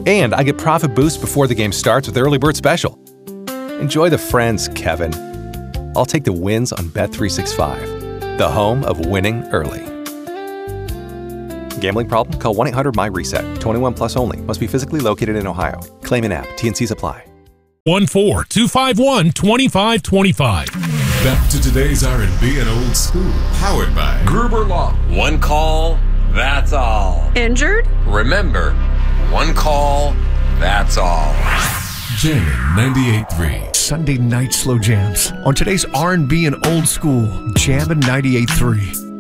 And I get profit boost before the game starts with Early Bird Special. Enjoy the friends, Kevin. I'll take the wins on Bet365, the home of winning early. Gambling problem? Call 1-800-MY-RESET. 21 plus only. Must be physically located in Ohio. Claim in app. T&Cs apply. 1-4-251-2525. Back to today's R&B and old school. Powered by Gruber Law. One call, that's all. Injured? Remember, one call, that's all. Jammin' 98.3. Sunday night slow jams on today's R&B and old school. Jammin' 98.3.